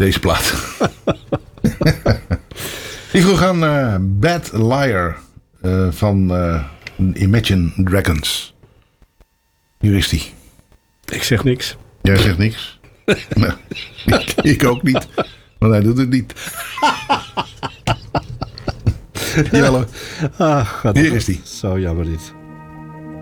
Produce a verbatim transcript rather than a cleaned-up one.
Deze plaat. Ik vroeg aan uh, Bad Liar uh, van uh, Imagine Dragons. Hier is die. Ik zeg niks. Jij zegt niks? Nou, ik, ik ook niet. Maar hij doet het niet. Jelle. Ah, Hier is die. Zo jammer dit.